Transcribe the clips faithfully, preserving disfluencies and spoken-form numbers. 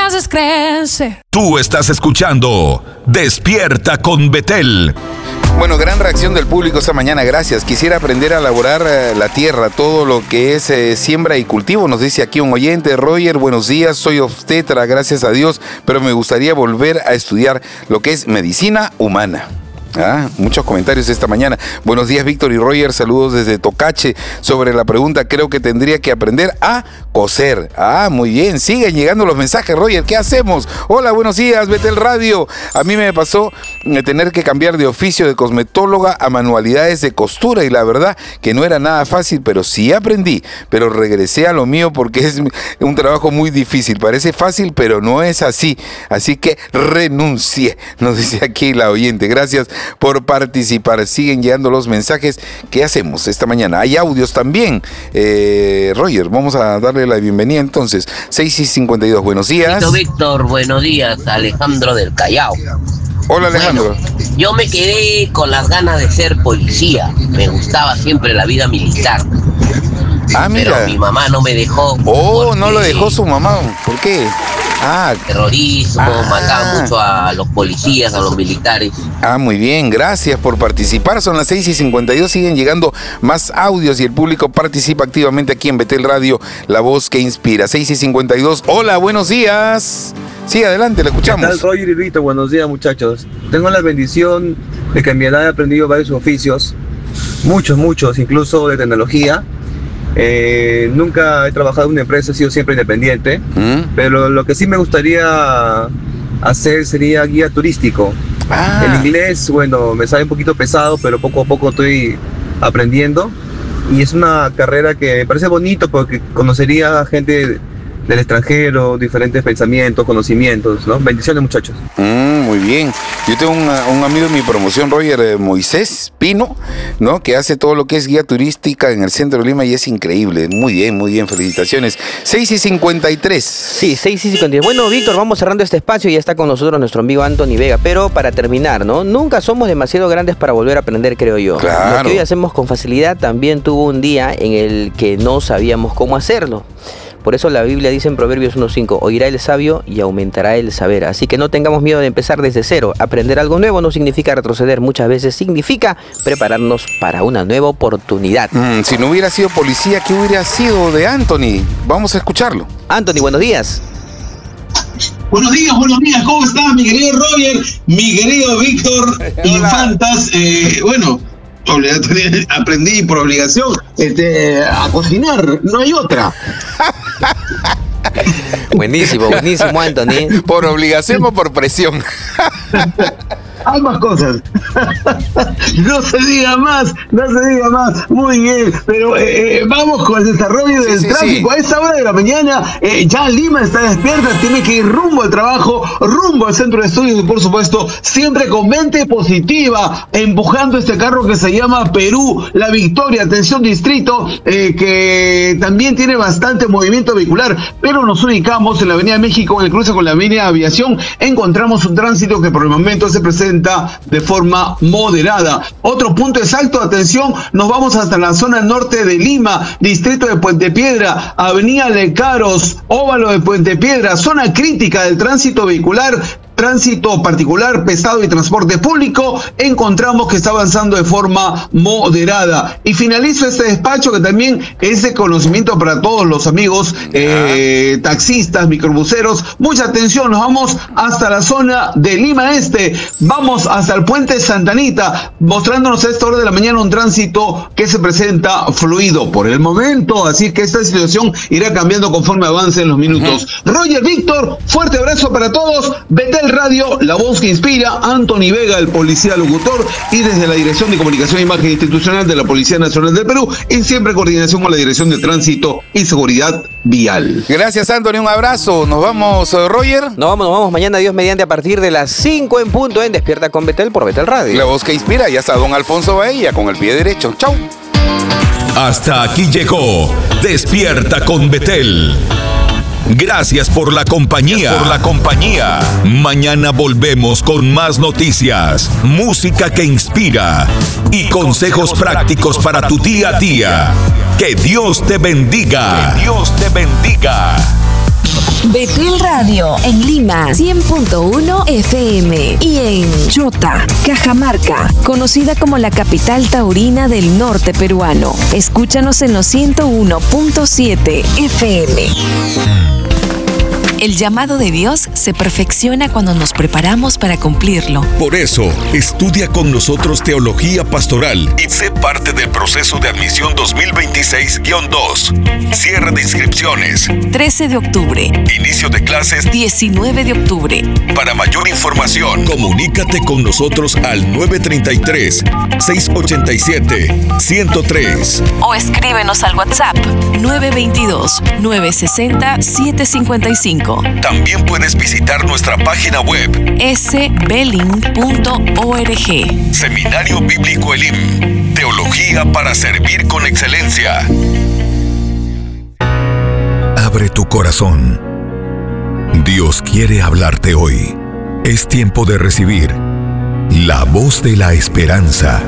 haces crecer. Tú estás escuchando Despierta con Betel. Bueno, gran reacción del público esta mañana, gracias. Quisiera aprender a elaborar eh, la tierra, todo lo que es eh, siembra y cultivo, nos dice aquí un oyente. Roger, buenos días, soy obstetra, gracias a Dios, pero me gustaría volver a estudiar lo que es medicina humana. Ah, muchos comentarios esta mañana. Buenos días, Víctor y Roger, saludos desde Tocache. Sobre la pregunta, creo que tendría que aprender a coser. Ah, muy bien, siguen llegando los mensajes, Roger, ¿qué hacemos? Hola, buenos días, Betel Radio. A mí me pasó de tener que cambiar de oficio de cosmetóloga a manualidades de costura y la verdad que no era nada fácil, pero sí aprendí. Pero regresé a lo mío porque es un trabajo muy difícil. Parece fácil, pero no es así. Así que renuncié, nos dice aquí la oyente. Gracias por participar. Siguen llegando los mensajes. ¿Qué hacemos esta mañana? Hay audios también. Eh, Roger, vamos a darle la bienvenida entonces. seis y cincuenta y dos, buenos días. Víctor, Víctor, buenos días. Alejandro del Callao. Hola, Alejandro. Bueno, yo me quedé con las ganas de ser policía. Me gustaba siempre la vida militar. Ah, mira. Pero mi mamá no me dejó. Oh, no lo dejó su mamá. ¿Por qué? Ah, terrorismo, ah. mataban mucho a los policías, a los militares. Ah, muy bien, gracias por participar. Son las seis y cincuenta y dos, siguen llegando más audios y el público participa activamente aquí en Betel Radio, la voz que inspira. seis y cincuenta y dos, hola, buenos días. Sí, adelante, le escuchamos. ¿Qué tal, Roger y Víctor? Buenos días, muchachos. Tengo la bendición de que a mi edad he aprendido varios oficios, muchos, muchos, incluso de tecnología. Eh, nunca he trabajado en una empresa, he sido siempre independiente, ¿Mm? pero lo que sí me gustaría hacer sería guía turístico. Ah. El inglés, bueno, me sale un poquito pesado, pero poco a poco estoy aprendiendo y es una carrera que me parece bonito porque conocería a gente del extranjero, diferentes pensamientos, conocimientos, ¿no? Bendiciones, muchachos. Mm, muy bien. Yo tengo una, un amigo en mi promoción, Roger eh, Moisés Pino, ¿no? Que hace todo lo que es guía turística en el centro de Lima y es increíble. Muy bien, muy bien, felicitaciones. seis y cincuenta y tres. Sí, seis y cincuenta y tres. Bueno, Víctor, vamos cerrando este espacio y ya está con nosotros nuestro amigo Anthony Vega. Pero para terminar, ¿no? Nunca somos demasiado grandes para volver a aprender, creo yo. Claro. Lo que hoy hacemos con facilidad también tuvo un día en el que no sabíamos cómo hacerlo. Por eso la Biblia dice en Proverbios uno cinco, oirá el sabio y aumentará el saber. Así que no tengamos miedo de empezar desde cero. Aprender algo nuevo no significa retroceder, muchas veces significa prepararnos para una nueva oportunidad. Mm, si no hubiera sido policía, ¿qué hubiera sido de Anthony? Vamos a escucharlo. Anthony, buenos días. Buenos días, buenos días, ¿cómo estás, mi querido Roger, mi querido Víctor Infantas? Eh, bueno, aprendí por obligación este, a cocinar, no hay otra. Buenísimo, buenísimo, Anthony. ¿Por obligación o por presión? Ambas cosas. No se diga más, no se diga más. Muy bien, pero eh, vamos con el desarrollo del sí, sí, tráfico. Sí. A esta hora de la mañana eh, ya Lima está despierta, tiene que ir rumbo al trabajo, rumbo al centro de estudios y por supuesto siempre con mente positiva, empujando este carro que se llama Perú, La Victoria. Atención distrito, eh, que también tiene bastante movimiento vehicular, pero nos ubicamos en la avenida México, en el cruce con la avenida Aviación, encontramos un tránsito que por el momento se presenta de forma moderada. Otro punto exacto, atención, nos vamos hasta la zona norte de Lima, distrito de Puente Piedra, avenida Lecaros, óvalo de Puente Piedra, zona crítica del tránsito vehicular, tránsito particular, pesado y transporte público, encontramos que está avanzando de forma moderada. Y finalizo este despacho que también es de conocimiento para todos los amigos eh, taxistas, microbuseros. Mucha atención, nos vamos hasta la zona de Lima Este, vamos hasta el puente Santa Anita, mostrándonos a esta hora de la mañana un tránsito que se presenta fluido por el momento, así que esta situación irá cambiando conforme avancen los minutos. Uh-huh. Roger, Víctor, fuerte abrazo para todos. Betel Radio, la voz que inspira. Anthony Vega, el policía locutor, y desde la Dirección de Comunicación e Imagen Institucional de la Policía Nacional del Perú, en siempre coordinación con la Dirección de Tránsito y Seguridad Vial. Gracias, Anthony, un abrazo. Nos vamos, Roger. Nos vamos, nos vamos mañana, Dios mediante, a partir de las cinco en punto en Despierta con Betel por Betel Radio. La voz que inspira, ya está don Alfonso Bahía con el pie derecho. Chau. Hasta aquí llegó Despierta con Betel. Gracias por la compañía. Por la compañía. Mañana volvemos con más noticias, música que inspira y consejos prácticos para tu día a día. Que Dios te bendiga. Que Dios te bendiga. Betel Radio en Lima cien punto uno F M y en Chota, Cajamarca, conocida como la capital taurina del norte peruano. Escúchanos en los ciento uno punto siete F M. El llamado de Dios se perfecciona cuando nos preparamos para cumplirlo. Por eso, estudia con nosotros Teología Pastoral y sé parte del proceso de admisión dos mil veintiséis guión dos. Cierre de inscripciones. trece de octubre. Inicio de clases. diecinueve de octubre. Para mayor información, comunícate con nosotros al nueve treinta y tres, seiscientos ochenta y siete, ciento tres. O escríbenos al WhatsApp nueve veintidós, novecientos sesenta, setecientos cincuenta y cinco. También puedes visitar nuestra página web s beling punto org. Seminario Bíblico Elim. Teología para servir con excelencia. Abre tu corazón. Dios quiere hablarte hoy. Es tiempo de recibir la voz de la esperanza.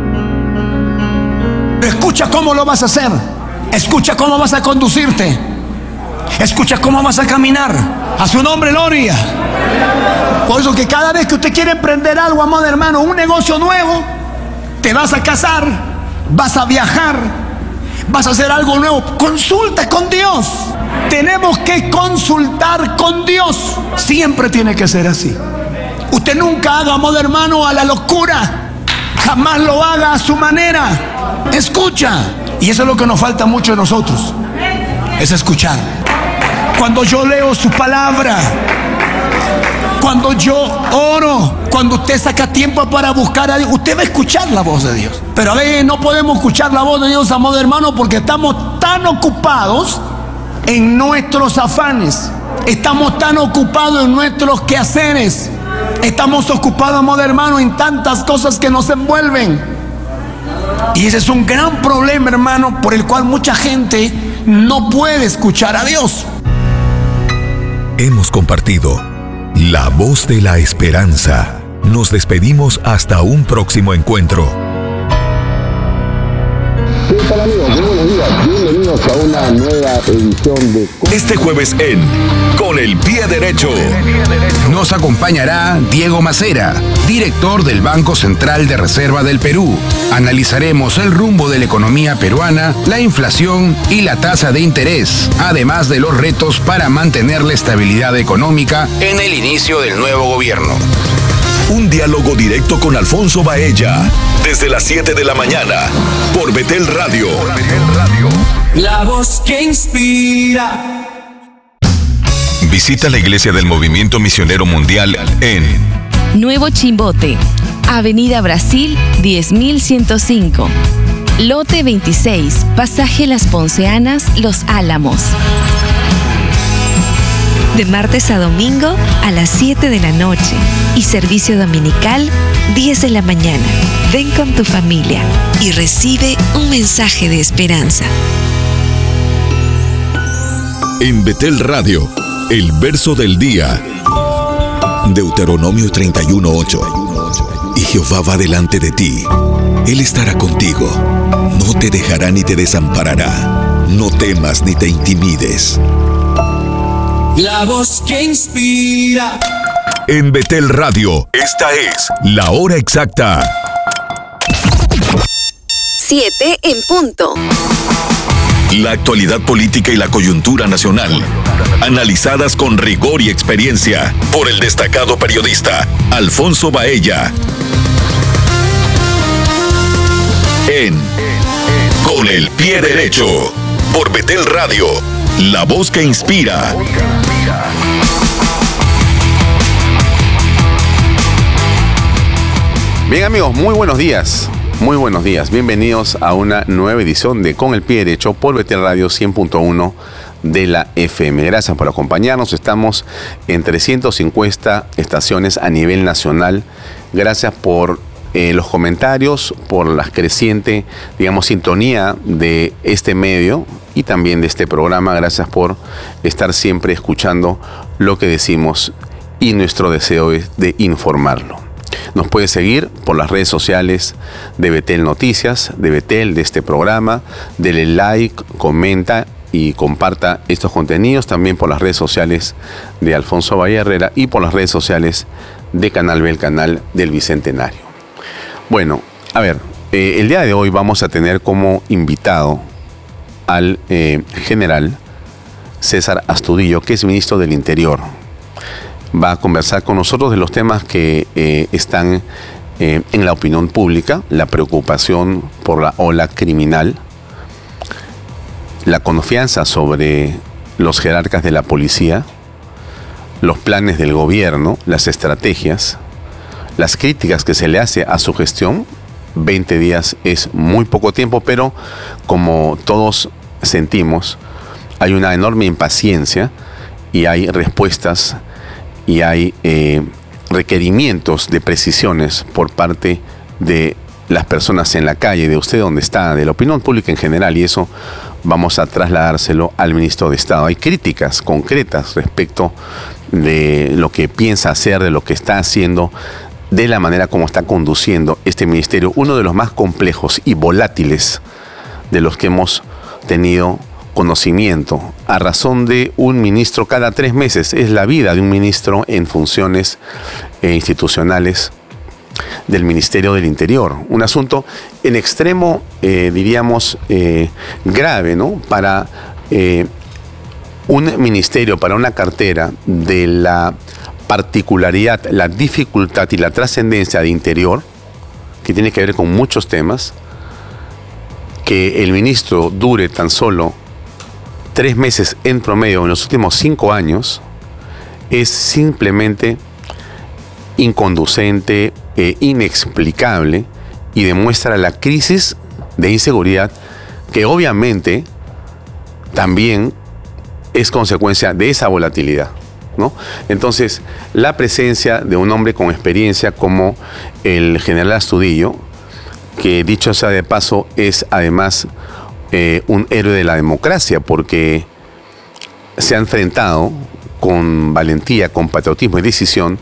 Escucha cómo lo vas a hacer. Escucha cómo vas a conducirte. Escucha cómo vas a caminar. A su nombre, gloria. Por eso que cada vez que usted quiere emprender algo, amado hermano, un negocio nuevo, te vas a casar, vas a viajar, vas a hacer algo nuevo, consulta con Dios. Tenemos que consultar con Dios. Siempre tiene que ser así. Usted nunca haga, amado hermano, a la locura. Jamás lo haga a su manera. Escucha. Y eso es lo que nos falta mucho a nosotros. Es escuchar. Cuando yo leo su palabra, cuando yo oro, cuando usted saca tiempo para buscar a Dios, usted va a escuchar la voz de Dios. Pero a veces no podemos escuchar la voz de Dios, amado hermano, porque estamos tan ocupados en nuestros afanes. Estamos tan ocupados en nuestros quehaceres. Estamos ocupados, amado hermano, en tantas cosas que nos envuelven. Y ese es un gran problema, hermano, por el cual mucha gente no puede escuchar a Dios. Hemos compartido la voz de la esperanza. Nos despedimos hasta un próximo encuentro. ¿Qué tal, amigos? Muy buenos días. Bienvenidos a una nueva edición de... Este jueves en Con el Pie Derecho nos acompañará Diego Macera, director del Banco Central de Reserva del Perú. Analizaremos el rumbo de la economía peruana, la inflación y la tasa de interés, además de los retos para mantener la estabilidad económica en el inicio del nuevo gobierno. Un diálogo directo con Alfonso Baella, desde las siete de la mañana, por Betel Radio. La voz que inspira. Visita la iglesia del Movimiento Misionero Mundial en Nuevo Chimbote, Avenida Brasil diez mil ciento cinco, Lote veintiséis, Pasaje Las Ponceanas, Los Álamos. De martes a domingo a las siete de la noche y servicio dominical diez de la mañana. Ven con tu familia y recibe un mensaje de esperanza. En Betel Radio, el verso del día. Deuteronomio treinta y uno, ocho. Y Jehová va delante de ti. Él estará contigo. No te dejará ni te desamparará. No temas ni te intimides. La voz que inspira. En Betel Radio, esta es la hora exacta. siete en punto. La actualidad política y la coyuntura nacional, analizadas con rigor y experiencia por el destacado periodista Alfonso Baella. En Con el Pie Derecho, por Betel Radio, la voz que inspira. Bien, amigos, muy buenos días. Muy buenos días. Bienvenidos a una nueva edición de Con el Pie Derecho por Betel Radio cien punto uno de la F M. Gracias por acompañarnos. Estamos en trescientas cincuenta estaciones a nivel nacional. Gracias por eh, los comentarios, por la creciente, digamos, sintonía de este medio y también de este programa. Gracias por estar siempre escuchando lo que decimos y nuestro deseo es de informarlo. Nos puede seguir por las redes sociales de Betel Noticias, de Betel, de este programa. Dele like, comenta y comparta estos contenidos también por las redes sociales de Alfonso Valle Herrera y por las redes sociales de Canal B, el canal del Bicentenario. Bueno, a ver, eh, el día de hoy vamos a tener como invitado al eh, general César Astudillo, que es ministro del Interior. Va a conversar con nosotros de los temas que eh, están eh, en la opinión pública, la preocupación por la ola criminal, la confianza sobre los jerarcas de la policía, los planes del gobierno, las estrategias, las críticas que se le hace a su gestión. veinte días es muy poco tiempo, pero como todos sentimos, hay una enorme impaciencia y hay respuestas y hay eh, requerimientos de precisiones por parte de las personas en la calle, de usted donde está, de la opinión pública en general, y eso vamos a trasladárselo al ministro de Estado. Hay críticas concretas respecto de lo que piensa hacer, de lo que está haciendo, de la manera como está conduciendo este ministerio, uno de los más complejos y volátiles de los que hemos tenido conocimiento, a razón de un ministro cada tres meses. Es la vida de un ministro en funciones eh, institucionales del Ministerio del Interior. Un asunto en extremo, eh, diríamos, eh, grave, ¿no? Para eh, un ministerio, para una cartera de la particularidad, la dificultad y la trascendencia de Interior, que tiene que ver con muchos temas, que el ministro dure tan solo tres meses en promedio en los últimos cinco años, es simplemente inconducente, eh, inexplicable, y demuestra la crisis de inseguridad que obviamente también es consecuencia de esa volatilidad, ¿no? Entonces, la presencia de un hombre con experiencia como el general Astudillo, que dicho sea de paso es además eh, un héroe de la democracia, porque se ha enfrentado con valentía, con patriotismo y decisión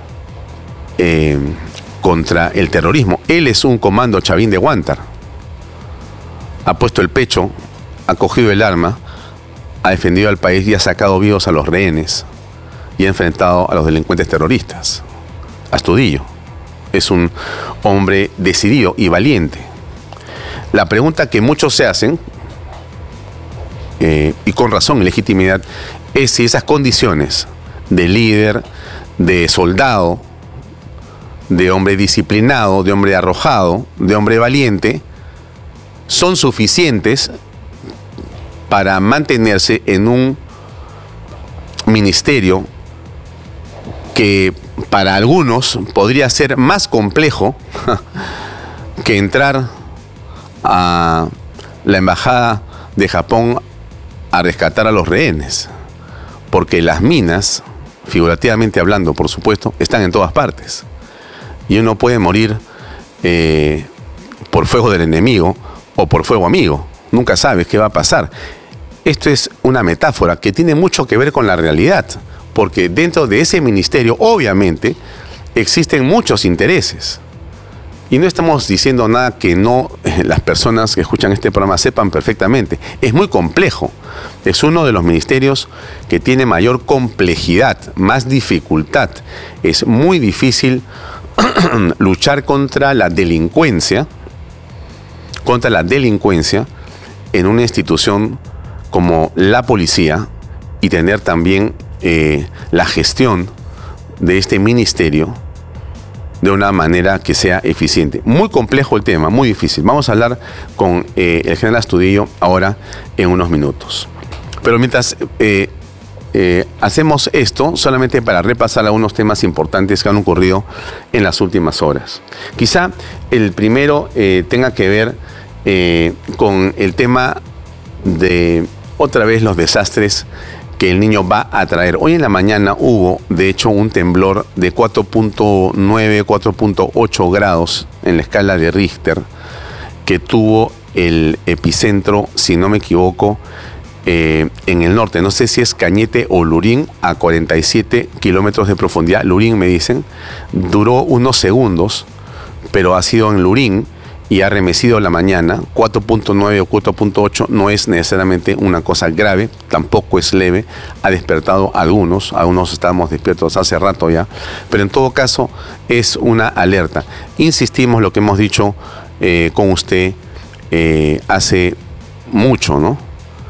eh, contra el terrorismo. Él es un comando chavín de Huántar. Ha puesto el pecho, ha cogido el arma, ha defendido al país y ha sacado vivos a los rehenes y ha enfrentado a los delincuentes terroristas. Astudillo es un hombre decidido y valiente. La pregunta que muchos se hacen, eh, y con razón y legitimidad, es si esas condiciones de líder, de soldado, de hombre disciplinado, de hombre arrojado, de hombre valiente, son suficientes para mantenerse en un ministerio que para algunos podría ser más complejo que entrar a la embajada de Japón a rescatar a los rehenes, porque las minas, figurativamente hablando, por supuesto, están en todas partes, y uno puede morir eh, por fuego del enemigo o por fuego amigo. Nunca sabes qué va a pasar. Esto es una metáfora que tiene mucho que ver con la realidad, porque dentro de ese ministerio, obviamente, existen muchos intereses. Y no estamos diciendo nada que no eh, las personas que escuchan este programa sepan perfectamente. Es muy complejo. Es uno de los ministerios que tiene mayor complejidad, más dificultad. Es muy difícil luchar contra la delincuencia, contra la delincuencia en una institución como la policía, y tener también eh, la gestión de este ministerio de una manera que sea eficiente. Muy complejo el tema, muy difícil. Vamos a hablar con eh, el general Astudillo ahora en unos minutos. Pero mientras eh, eh, hacemos esto, solamente para repasar algunos temas importantes que han ocurrido en las últimas horas. Quizá el primero eh, tenga que ver eh, con el tema de otra vez los desastres que el Niño va a traer. Hoy en la mañana hubo, de hecho, un temblor de cuatro punto nueve, cuatro punto ocho grados en la escala de Richter, que tuvo el epicentro, si no me equivoco, eh, en el norte. No sé si es Cañete o Lurín, a cuarenta y siete kilómetros de profundidad. Lurín, me dicen, duró unos segundos, pero ha sido en Lurín, y ha remecido la mañana, cuatro punto nueve o cuatro punto ocho no es necesariamente una cosa grave, tampoco es leve, ha despertado a algunos, algunos estábamos despiertos hace rato ya, pero en todo caso es una alerta. Insistimos lo que hemos dicho eh, con usted eh, hace mucho, ¿no?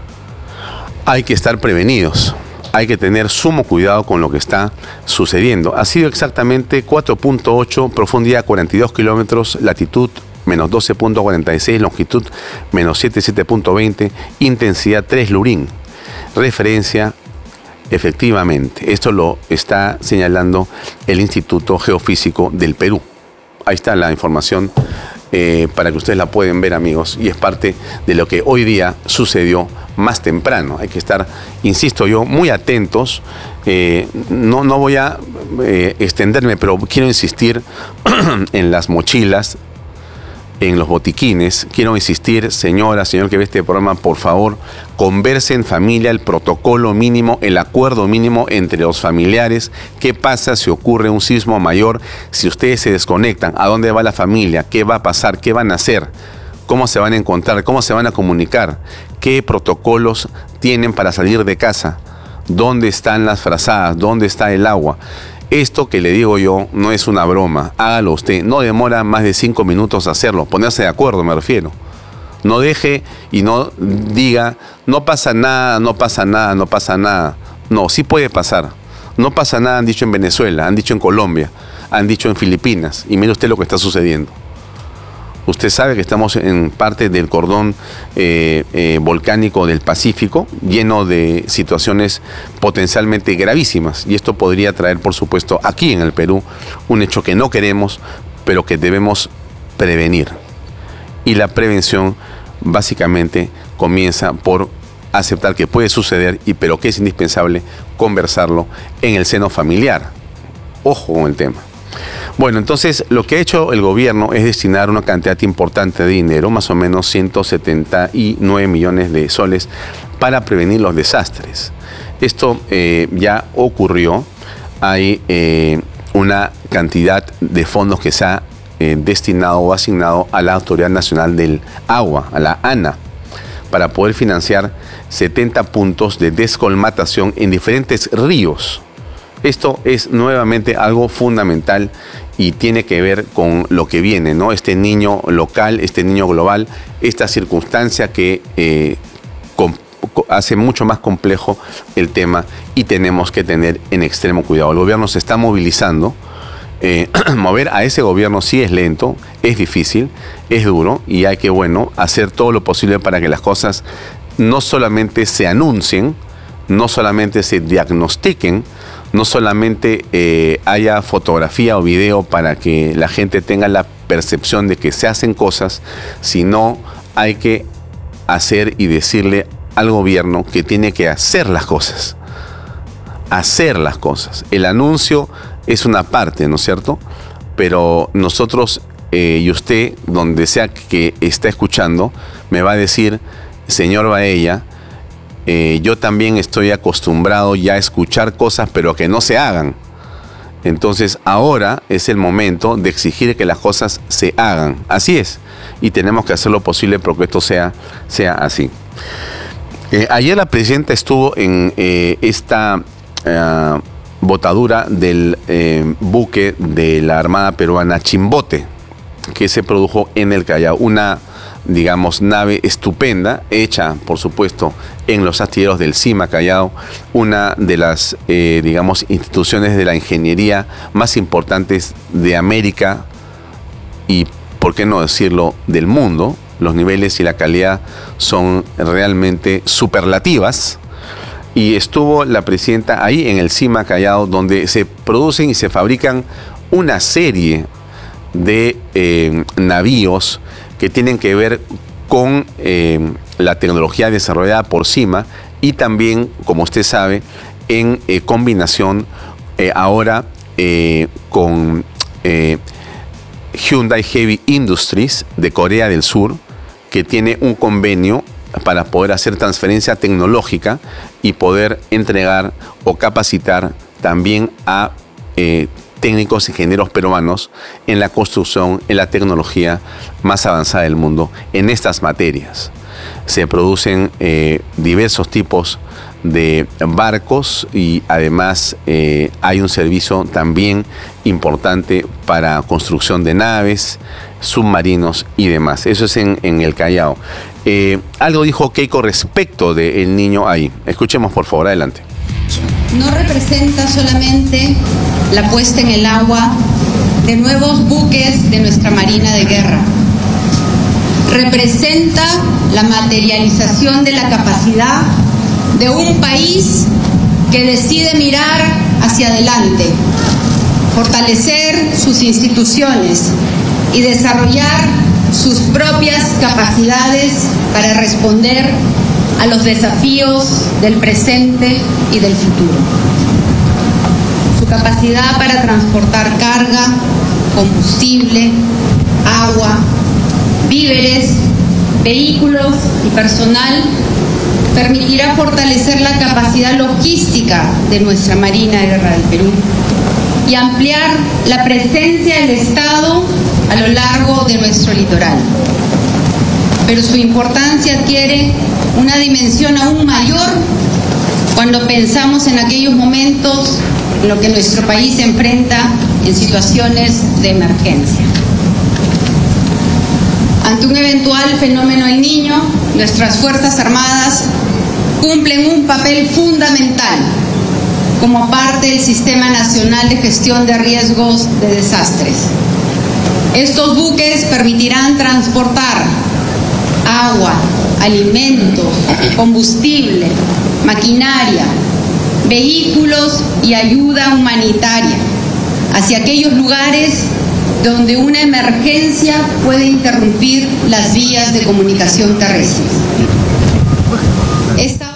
Hay que estar prevenidos. Hay que tener sumo cuidado con lo que está sucediendo. Ha sido exactamente cuatro punto ocho, profundidad cuarenta y dos kilómetros, latitud menos doce punto cuarenta y seis, longitud menos setenta y siete punto veinte, intensidad tres lurín. Referencia, efectivamente, esto lo está señalando el Instituto Geofísico del Perú. Ahí está la información eh, para que ustedes la pueden ver, amigos, y es parte de lo que hoy día sucedió más temprano. Hay que estar, insisto yo, muy atentos. Eh, no, no voy a eh, extenderme, pero quiero insistir en las mochilas, en los botiquines. Quiero insistir, señora, señor que ve este programa, por favor, converse en familia el protocolo mínimo, el acuerdo mínimo entre los familiares. ¿Qué pasa si ocurre un sismo mayor? Si ustedes se desconectan, ¿a dónde va la familia? ¿Qué va a pasar? ¿Qué van a hacer? ¿Cómo se van a encontrar? ¿Cómo se van a comunicar? ¿Qué protocolos tienen para salir de casa? ¿Dónde están las frazadas? ¿Dónde está el agua? Esto que le digo yo no es una broma. Hágalo usted. No demora más de cinco minutos hacerlo. Ponerse de acuerdo, me refiero. No deje y no diga, no pasa nada, no pasa nada, no pasa nada. No, sí puede pasar. No pasa nada, han dicho en Venezuela, han dicho en Colombia, han dicho en Filipinas. Y mire usted lo que está sucediendo. Usted sabe que estamos en parte del cordón eh, eh, volcánico del Pacífico, lleno de situaciones potencialmente gravísimas. Y esto podría traer, por supuesto, aquí en el Perú, un hecho que no queremos, pero que debemos prevenir. Y la prevención básicamente comienza por aceptar que puede suceder, y pero que es indispensable conversarlo en el seno familiar. Ojo con el tema. Bueno, entonces lo que ha hecho el gobierno es destinar una cantidad importante de dinero, más o menos ciento setenta y nueve millones de soles, para prevenir los desastres. Esto eh, ya ocurrió. Hay eh, una cantidad de fondos que se ha eh, destinado o asignado a la Autoridad Nacional del Agua, a la ANA, para poder financiar setenta puntos de descolmatación en diferentes ríos. Esto es nuevamente algo fundamental y tiene que ver con lo que viene, ¿no? Este niño local, este niño global, esta circunstancia que eh, con, hace mucho más complejo el tema y tenemos que tener en extremo cuidado. El gobierno se está movilizando. Eh, mover a ese gobierno sí es lento, es difícil, es duro y hay que, bueno, hacer todo lo posible para que las cosas no solamente se anuncien, no solamente se diagnostiquen, no solamente eh, haya fotografía o video para que la gente tenga la percepción de que se hacen cosas, sino hay que hacer y decirle al gobierno que tiene que hacer las cosas. Hacer las cosas. El anuncio es una parte, ¿no es cierto? Pero nosotros eh, y usted, donde sea que está escuchando, me va a decir, señor Baella, Eh, yo también estoy acostumbrado ya a escuchar cosas, pero que no se hagan. Entonces ahora es el momento de exigir que las cosas se hagan. Así es. Y tenemos que hacer lo posible porque esto sea, sea así. Eh, ayer la presidenta estuvo en eh, esta eh, botadura del eh, buque de la Armada Peruana Chimbote, que se produjo en el Callao. Una, digamos, nave estupenda, hecha, por supuesto, en los astilleros del CIMA Callao, una de las, eh, digamos, instituciones de la ingeniería más importantes de América y, por qué no decirlo, del mundo. Los niveles y la calidad son realmente superlativas. Y estuvo la presidenta ahí en el CIMA Callao, donde se producen y se fabrican una serie de eh, navíos que tienen que ver con eh, la tecnología desarrollada por CIMA y también, como usted sabe, en eh, combinación eh, ahora eh, con eh, Hyundai Heavy Industries de Corea del Sur, que tiene un convenio para poder hacer transferencia tecnológica y poder entregar o capacitar también a eh, técnicos ingenieros peruanos en la construcción, en la tecnología más avanzada del mundo en estas materias. Se producen eh, diversos tipos de barcos y además eh, hay un servicio también importante para construcción de naves, submarinos y demás. Eso es en, en el Callao. Eh, algo dijo Keiko respecto del niño ahí. Escuchemos por favor, adelante. No representa solamente la puesta en el agua de nuevos buques de nuestra Marina de Guerra. Representa la materialización de la capacidad de un país que decide mirar hacia adelante, fortalecer sus instituciones y desarrollar sus propias capacidades para responder a los desafíos del presente y del futuro. Su capacidad para transportar carga, combustible, agua, víveres, vehículos y personal permitirá fortalecer la capacidad logística de nuestra Marina de Guerra del Perú y ampliar la presencia del Estado a lo largo de nuestro litoral. Pero su importancia adquiere una dimensión aún mayor cuando pensamos en aquellos momentos en los que nuestro país se enfrenta en situaciones de emergencia. Ante un eventual fenómeno del Niño, nuestras Fuerzas Armadas cumplen un papel fundamental como parte del Sistema Nacional de Gestión de Riesgos de Desastres. Estos buques permitirán transportar agua, alimentos, combustible, maquinaria, vehículos y ayuda humanitaria hacia aquellos lugares donde una emergencia puede interrumpir las vías de comunicación terrestres. Esta...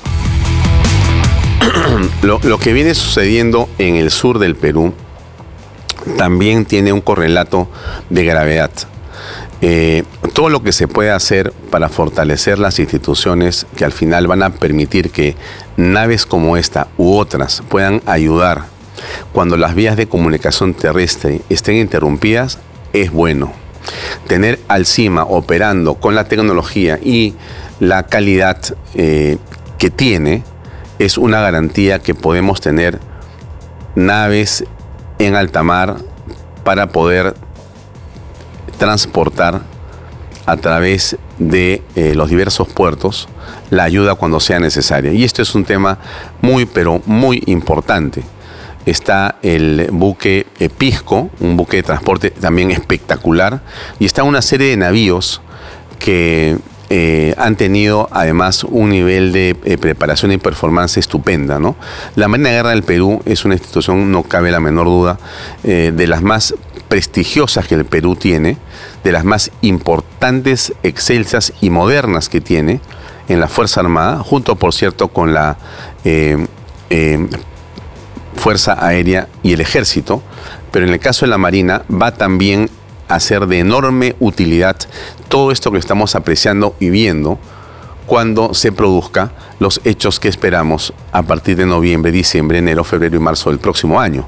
Lo, lo que viene sucediendo en el sur del Perú también tiene un correlato de gravedad. Eh, todo lo que se puede hacer para fortalecer las instituciones que al final van a permitir que naves como esta u otras puedan ayudar cuando las vías de comunicación terrestre estén interrumpidas es bueno. Tener al CIMA operando con la tecnología y la calidad eh, que tiene es una garantía que podemos tener naves en alta mar para poder transportar a través de eh, los diversos puertos la ayuda cuando sea necesaria. Y esto es un tema muy, pero muy importante. Está el buque Pisco, un buque de transporte también espectacular, y está una serie de navíos que eh, han tenido además un nivel de eh, preparación y performance estupenda, ¿no? La Marina de Guerra del Perú es una institución, no cabe la menor duda, eh, de las más prestigiosas que el Perú tiene, de las más importantes, excelsas y modernas que tiene en la Fuerza Armada, junto por cierto con la eh, eh, Fuerza Aérea y el Ejército, pero en el caso de la Marina va también a ser de enorme utilidad todo esto que estamos apreciando y viendo cuando se produzca los hechos que esperamos a partir de noviembre, diciembre, enero, febrero y marzo del próximo año.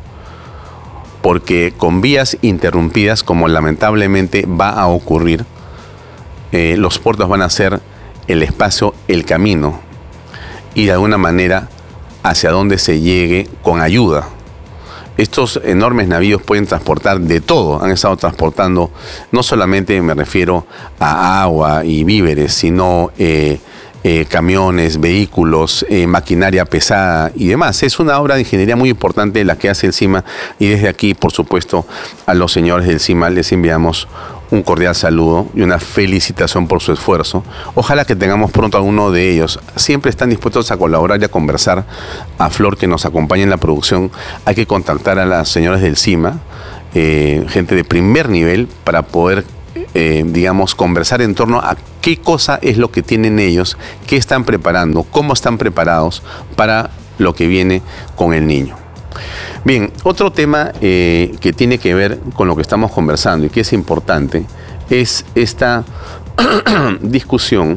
Porque con vías interrumpidas, como lamentablemente va a ocurrir, eh, los puertos van a ser el espacio, el camino, y de alguna manera hacia donde se llegue con ayuda. Estos enormes navíos pueden transportar de todo, han estado transportando, no solamente me refiero a agua y víveres, sino eh, eh, camiones, vehículos, eh, maquinaria pesada y demás. Es una obra de ingeniería muy importante la que hace el CIMA, y desde aquí, por supuesto, a los señores del CIMA les enviamos un cordial saludo y una felicitación por su esfuerzo. Ojalá que tengamos pronto a alguno de ellos. Siempre están dispuestos a colaborar y a conversar. A Flor, que nos acompaña en la producción, hay que contactar a las señoras del CIMA, eh, gente de primer nivel, para poder, eh, digamos, conversar en torno a qué cosa es lo que tienen ellos, qué están preparando, cómo están preparados para lo que viene con el niño. Bien, otro tema eh, que tiene que ver con lo que estamos conversando y que es importante es esta discusión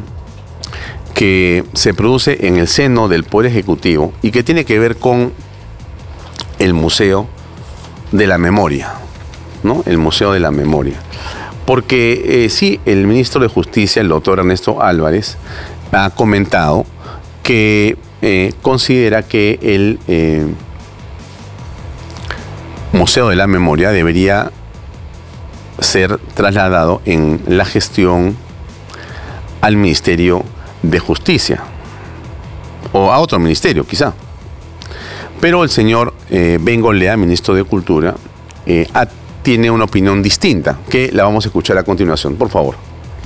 que se produce en el seno del Poder Ejecutivo y que tiene que ver con el Museo de la Memoria, ¿no? El Museo de la Memoria. Porque eh, sí, el ministro de Justicia, el doctor Ernesto Álvarez, ha comentado que eh, considera que el eh, Museo de la Memoria debería ser trasladado en la gestión al Ministerio de Justicia o a otro ministerio quizá. Pero el señor eh, Bengolea, ministro de Cultura, eh, ha, tiene una opinión distinta, que la vamos a escuchar a continuación. Por favor.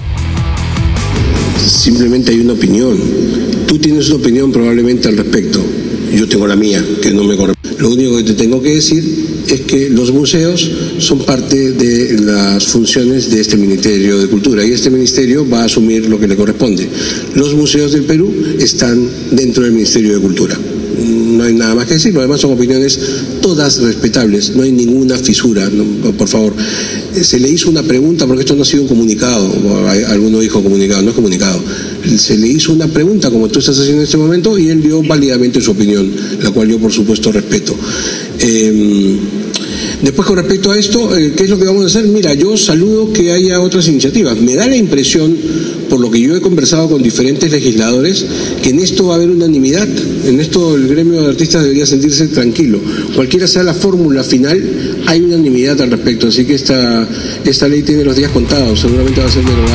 Simplemente hay una opinión. Tú tienes una opinión probablemente al respecto. Yo tengo la mía, que no me corresponde. Lo único que te tengo que decir es que los museos son parte de las funciones de este Ministerio de Cultura y este ministerio va a asumir lo que le corresponde. Los museos del Perú están dentro del Ministerio de Cultura. No hay nada más que decir, lo demás son opiniones todas respetables, no hay ninguna fisura, no, por favor. Se le hizo una pregunta, porque esto no ha sido un comunicado, alguno dijo comunicado, no es comunicado. Se le hizo una pregunta, como tú estás haciendo en este momento, y él dio válidamente su opinión, la cual yo por supuesto respeto. Eh, Después, con respecto a esto, ¿qué es lo que vamos a hacer? Mira, yo saludo que haya otras iniciativas. Me da la impresión, por lo que yo he conversado con diferentes legisladores, que en esto va a haber unanimidad. En esto el gremio de artistas debería sentirse tranquilo. Cualquiera sea la fórmula final, hay unanimidad al respecto. Así que esta, esta ley tiene los días contados. Seguramente va a ser derogada.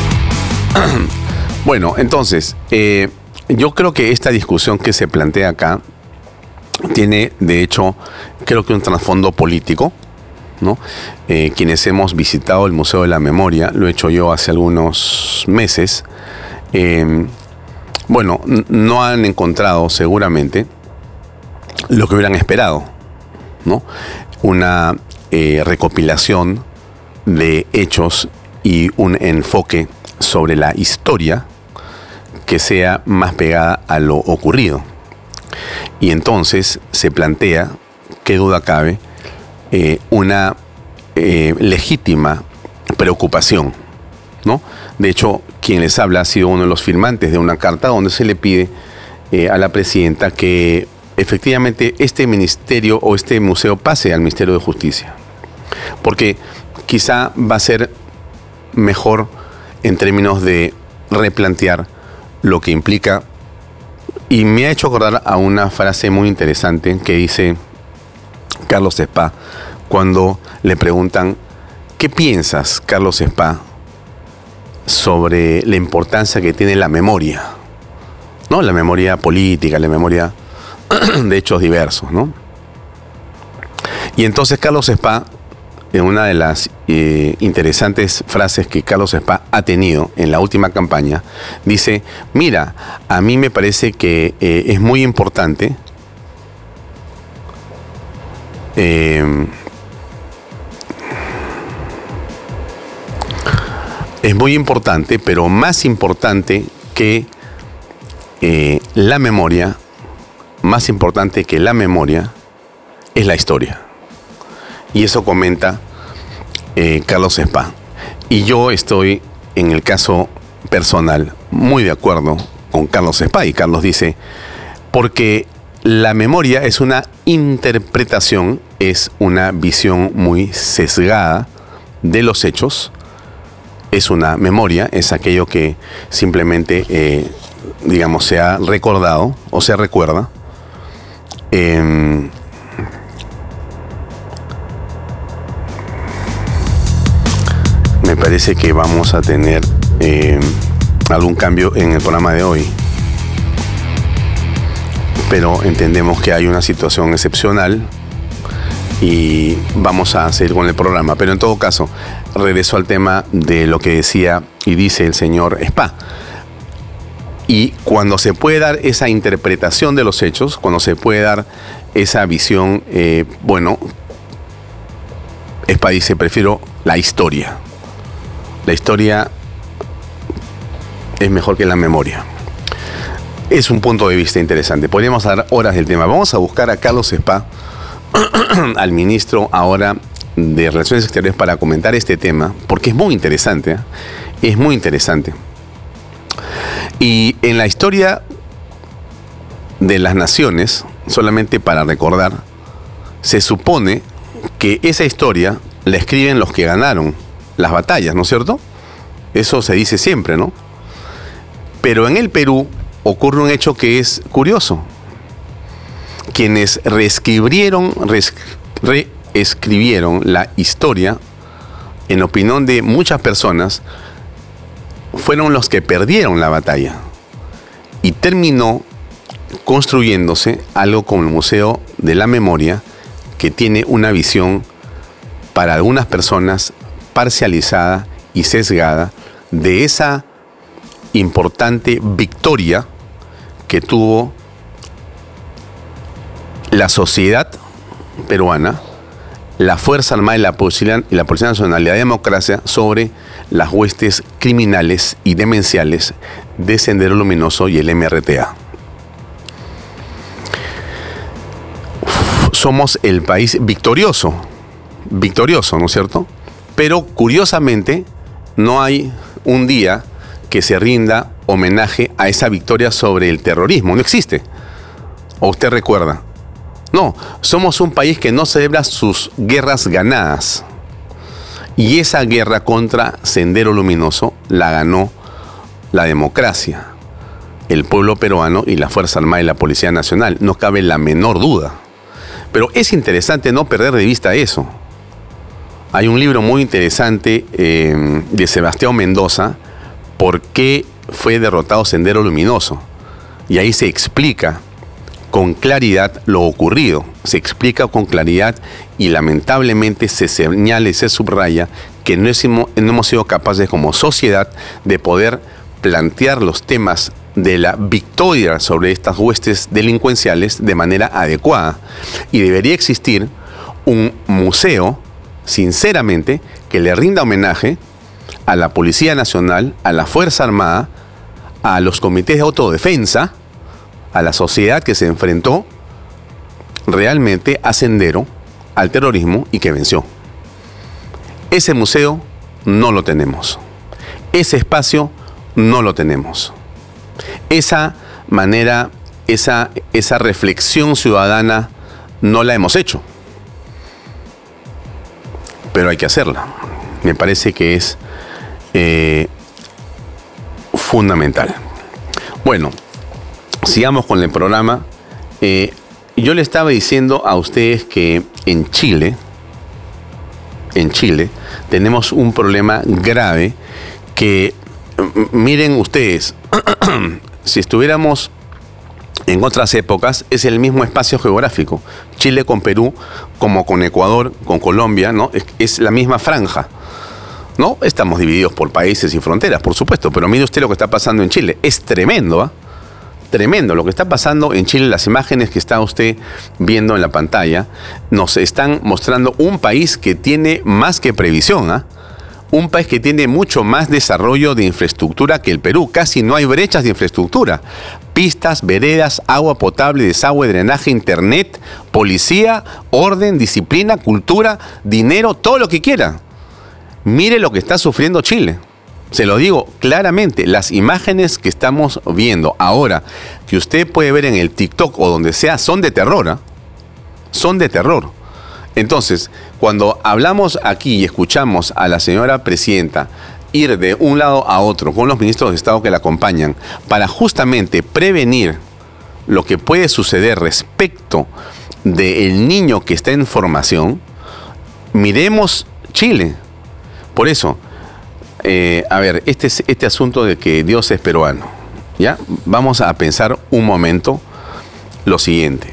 Bueno, entonces, eh, yo creo que esta discusión que se plantea acá tiene, de hecho, creo que un trasfondo político, ¿no? Eh, quienes hemos visitado el Museo de la Memoria, lo he hecho yo hace algunos meses, eh, bueno, no han encontrado seguramente lo que hubieran esperado, ¿no? Una eh, recopilación de hechos y un enfoque sobre la historia que sea más pegada a lo ocurrido. Y entonces se plantea, qué duda cabe, eh, una eh, legítima preocupación, ¿no? De hecho, quien les habla ha sido uno de los firmantes de una carta donde se le pide eh, a la presidenta que efectivamente este ministerio o este museo pase al Ministerio de Justicia. Porque quizá va a ser mejor en términos de replantear lo que implica. Y me ha hecho acordar a una frase muy interesante que dice Carlos Spa cuando le preguntan: ¿qué piensas, Carlos Spa, sobre la importancia que tiene la memoria? ¿No? La memoria política, la memoria de hechos diversos, ¿no? Y entonces Carlos Spa, en una de las eh, interesantes frases que Carlos Spa ha tenido en la última campaña, dice: mira, a mí me parece que eh, es muy importante eh, es muy importante, pero más importante que eh, la memoria, más importante que la memoria es la historia. Y eso comenta eh, Carlos Spa. Y yo estoy, en el caso personal, muy de acuerdo con Carlos Spa. Y Carlos dice, porque la memoria es una interpretación, es una visión muy sesgada de los hechos. Es una memoria, es aquello que simplemente, eh, digamos, se ha recordado o se recuerda. Eh, Me parece que vamos a tener eh, algún cambio en el programa de hoy. Pero entendemos que hay una situación excepcional y vamos a seguir con el programa. Pero en todo caso, regreso al tema de lo que decía y dice el señor Spa. Y cuando se puede dar esa interpretación de los hechos, cuando se puede dar esa visión, eh, bueno, Spa dice, prefiero la historia. La historia es mejor que la memoria. Es un punto de vista interesante. Podríamos dar horas del tema. Vamos a buscar a Carlos Spa, al ministro ahora de Relaciones Exteriores, para comentar este tema, porque es muy interesante, ¿eh? Es muy interesante. Y en la historia de las naciones, solamente para recordar, se supone que esa historia la escriben los que ganaron las batallas, ¿no es cierto? Eso se dice siempre, ¿no? Pero en el Perú ocurre un hecho que es curioso. Quienes reescribieron, reescribieron la historia, en opinión de muchas personas, fueron los que perdieron la batalla. Y terminó construyéndose algo como el Museo de la Memoria, que tiene una visión para algunas personas parcializada y sesgada de esa importante victoria que tuvo la sociedad peruana, la Fuerza Armada y la Policía, y la Policía Nacional y la democracia sobre las huestes criminales y demenciales de Sendero Luminoso y el M R T A. Somos el país victorioso, victorioso, ¿no es cierto? Pero curiosamente no hay un día que se rinda homenaje a esa victoria sobre el terrorismo, no existe. ¿O usted recuerda? No, somos un país que no celebra sus guerras ganadas. Y esa guerra contra Sendero Luminoso la ganó la democracia, el pueblo peruano y la Fuerza Armada y la Policía Nacional. No cabe la menor duda. Pero es interesante no perder de vista eso. Hay un libro muy interesante eh, de Sebastián Mendoza, ¿Por qué fue derrotado Sendero Luminoso? Y ahí se explica con claridad lo ocurrido. Se explica con claridad y lamentablemente se señala y se subraya que no hemos, no hemos sido capaces como sociedad de poder plantear los temas de la victoria sobre estas huestes delincuenciales de manera adecuada. Y debería existir un museo, sinceramente, que le rinda homenaje a la Policía Nacional, a la Fuerza Armada, a los comités de autodefensa, a la sociedad que se enfrentó realmente a Sendero, al terrorismo y que venció. Ese museo no lo tenemos. Ese espacio no lo tenemos. Esa manera, esa, esa reflexión ciudadana no la hemos hecho. Pero hay que hacerla. Me parece que es eh, fundamental. Bueno, sigamos con el programa. Eh, yo le estaba diciendo a ustedes que en Chile, en Chile, tenemos un problema grave que, miren ustedes, si estuviéramos en otras épocas, es el mismo espacio geográfico. Chile con Perú, como con Ecuador, con Colombia, ¿no? Es, es la misma franja, ¿no? Estamos divididos por países y fronteras, por supuesto, pero mire usted lo que está pasando en Chile. Es tremendo, ¿ah? ¿eh? Tremendo lo que está pasando en Chile. Las imágenes que está usted viendo en la pantalla nos están mostrando un país que tiene más que previsión, ¿ah? ¿eh? Un país que tiene mucho más desarrollo de infraestructura que el Perú. Casi no hay brechas de infraestructura. Pistas, veredas, agua potable, desagüe, drenaje, internet, policía, orden, disciplina, cultura, dinero, todo lo que quiera. Mire lo que está sufriendo Chile. Se lo digo claramente, las imágenes que estamos viendo ahora, que usted puede ver en el TikTok o donde sea, son de terror, ¿eh? Son de terror. Entonces, cuando hablamos aquí y escuchamos a la señora presidenta ir de un lado a otro con los ministros de Estado que la acompañan para justamente prevenir lo que puede suceder respecto del niño que está en formación, miremos Chile. Por eso, eh, a ver, este, este asunto de que Dios es peruano, ¿ya? Vamos a pensar un momento lo siguiente.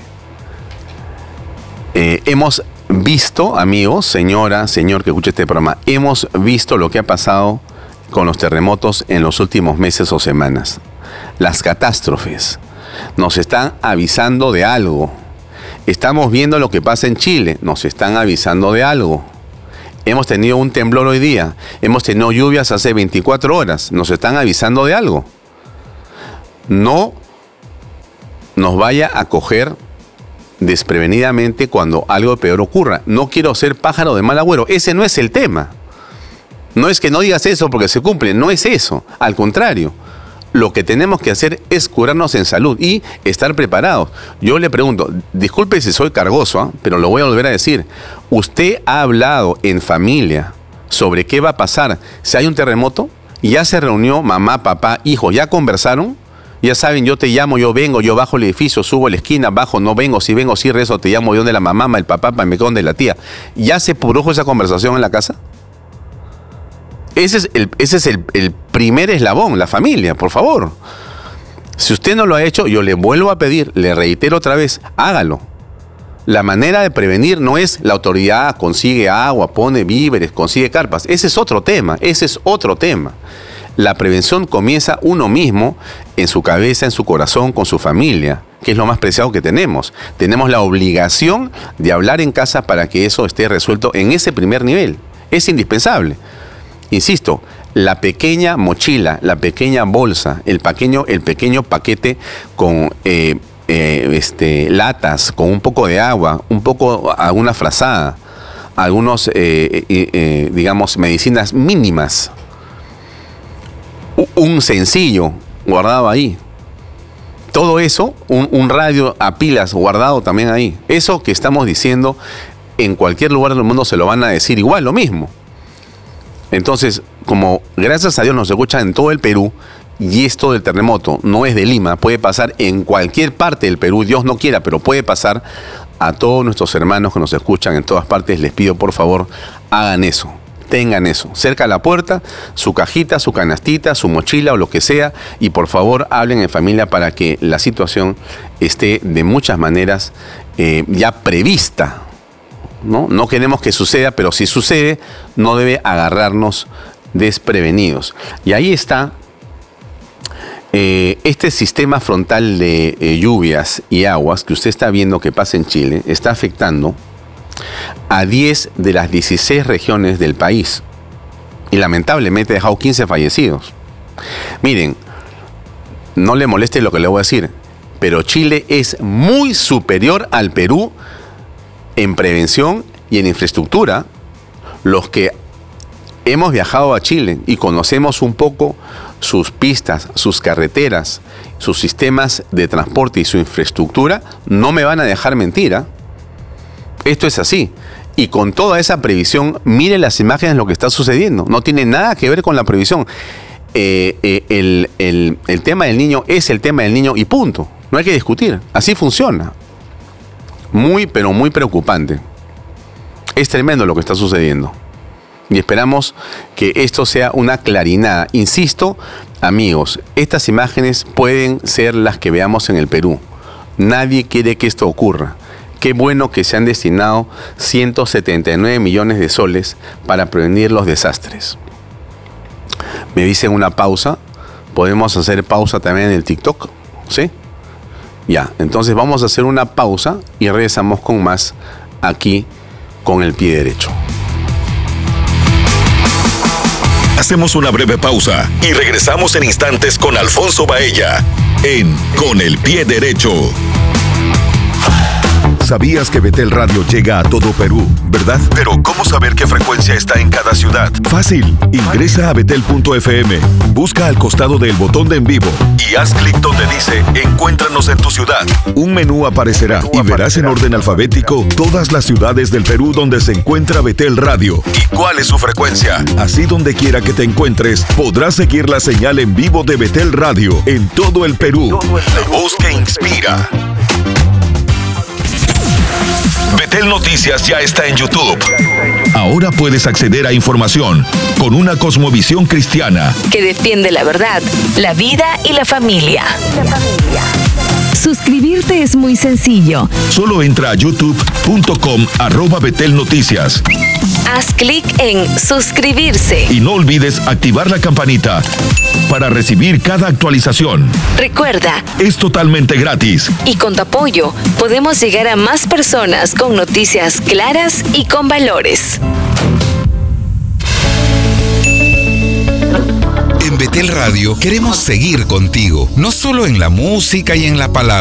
Eh, hemos visto, amigos, señora, señor que escucha este programa, hemos visto lo que ha pasado con los terremotos en los últimos meses o semanas. Las catástrofes nos están avisando de algo. Estamos viendo lo que pasa en Chile, nos están avisando de algo. Hemos tenido un temblor hoy día, hemos tenido lluvias hace veinticuatro horas, nos están avisando de algo. No nos vaya a coger desprevenidamente cuando algo peor ocurra. No quiero ser pájaro de mal agüero, ese no es el tema. No es que no digas eso porque se cumple, no es eso, al contrario. lo que tenemos que hacer es curarnos en salud y estar preparados. Yo le pregunto, disculpe si soy cargoso, ¿eh? pero lo voy a volver a decir. ¿Usted ha hablado en familia sobre qué va a pasar si hay un terremoto? ¿Ya se reunió mamá, papá, hijos? ¿Ya conversaron? Ya saben, yo te llamo, yo vengo, yo bajo el edificio, subo a la esquina, bajo, no vengo, si vengo, si rezo, te llamo yo donde la mamá, el papá, me quedo donde la tía. ¿Ya se produjo esa conversación en la casa? Ese es, el, ese es el, el primer eslabón, la familia, por favor. Si usted no lo ha hecho, yo le vuelvo a pedir, le reitero otra vez, hágalo. La manera de prevenir no es la autoridad consigue agua, pone víveres, consigue carpas. Ese es otro tema, ese es otro tema. La prevención comienza uno mismo, en su cabeza, en su corazón, con su familia, que es lo más preciado que tenemos. Tenemos la obligación de hablar en casa para que eso esté resuelto en ese primer nivel. Es indispensable. Insisto, la pequeña mochila, la pequeña bolsa, el pequeño, el pequeño paquete con eh, eh, este, latas, con un poco de agua, un poco, alguna frazada, algunos, eh, eh, eh, digamos, medicinas mínimas. Un sencillo guardado ahí. Todo eso, un, un radio a pilas guardado también ahí. Eso que estamos diciendo, en cualquier lugar del mundo se lo van a decir igual, lo mismo. Entonces, como gracias a Dios nos escuchan en todo el Perú, y esto del terremoto no es de Lima, puede pasar en cualquier parte del Perú, Dios no quiera, pero puede pasar, a todos nuestros hermanos que nos escuchan en todas partes, les pido por favor, hagan eso. Tengan eso, cerca de la puerta, su cajita, su canastita, su mochila o lo que sea, y por favor hablen en familia para que la situación esté de muchas maneras eh, ya prevista, ¿no? No queremos que suceda, pero si sucede, no debe agarrarnos desprevenidos. Y ahí está eh, este sistema frontal de eh, lluvias y aguas que usted está viendo que pasa en Chile, está afectando a diez de las dieciséis regiones del país y lamentablemente ha dejado quince fallecidos. Miren, no le moleste lo que le voy a decir, pero Chile es muy superior al Perú en prevención y en infraestructura. Los que hemos viajado a Chile y conocemos un poco sus pistas, sus carreteras, sus sistemas de transporte y su infraestructura, no me van a dejar mentir, ¿eh? Esto es así. Y con toda esa previsión, miren las imágenes de lo que está sucediendo. No tiene nada que ver con la previsión. Eh, eh, el, el, el tema del niño es el tema del niño y punto. No hay que discutir. Así funciona. Muy, pero muy preocupante. Es tremendo lo que está sucediendo. Y esperamos que esto sea una clarinada. Insisto, amigos, estas imágenes pueden ser las que veamos en el Perú. Nadie quiere que esto ocurra. Qué bueno que se han destinado ciento setenta y nueve millones de soles para prevenir los desastres. Me dicen una pausa. ¿Podemos hacer pausa también en el TikTok? ¿Sí? Ya, entonces vamos a hacer una pausa y regresamos con más aquí con el pie derecho. Hacemos una breve pausa y regresamos en instantes con Alfonso Baella en Con el Pie Derecho. ¿Sabías que Betel Radio llega a todo Perú, verdad? Pero ¿cómo saber qué frecuencia está en cada ciudad? Fácil, ingresa a betel punto efe eme, busca al costado del botón de en vivo y haz clic donde dice Encuéntranos en tu ciudad. Un menú aparecerá y verás en orden alfabético todas las ciudades del Perú donde se encuentra Betel Radio y cuál es su frecuencia. Así donde quiera que te encuentres, podrás seguir la señal en vivo de Betel Radio en todo el Perú. La voz que inspira. Betel Noticias ya está en YouTube. Ahora puedes acceder a información con una cosmovisión cristiana que defiende la verdad, la vida y la familia. Suscribirte es muy sencillo. Solo entra a youtube punto com arroba Betel Noticias. Haz clic en suscribirse. Y no olvides activar la campanita para recibir cada actualización. Recuerda, es totalmente gratis. Y con tu apoyo podemos llegar a más personas con noticias claras y con valores. En Betel Radio queremos seguir contigo, no solo en la música y en la palabra.